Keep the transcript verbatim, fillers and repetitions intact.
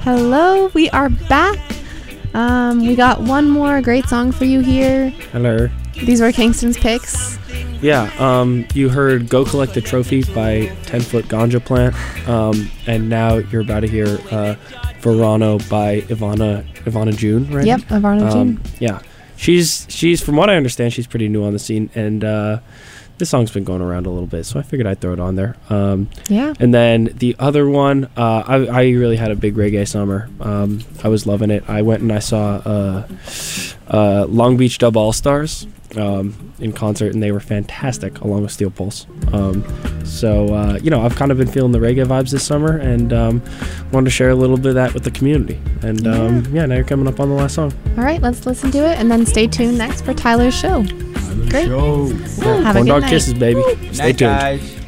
Hello, we are back. Um, we got one more great song for you here. Hello. These were Kingston's picks. Yeah, um, you heard Go Collect the Trophy by ten foot Ganja Plant, um, and now you're about to hear uh, Verano by Ivana Ivana June, right? Yep, Ivana um, June. Yeah, she's, she's from what I understand, she's pretty new on the scene, and uh, this song's been going around a little bit, so I figured I'd throw it on there. Um, yeah. And then the other one, uh, I, I really had a big reggae summer. Um, I was loving it. I went and I saw uh, uh, Long Beach Dub All-Stars um, in concert, and they were fantastic, along with Steel Pulse. Um, so, uh, you know, I've kind of been feeling the reggae vibes this summer, and um, wanted to share a little bit of that with the community. And, yeah. Um, yeah, now you're coming up on the last song. All right, let's listen to it, and then stay tuned next for Tyler's show. Great. Show. Have Corn a good dog night. kisses, baby. Woo. Stay Night, tuned. guys.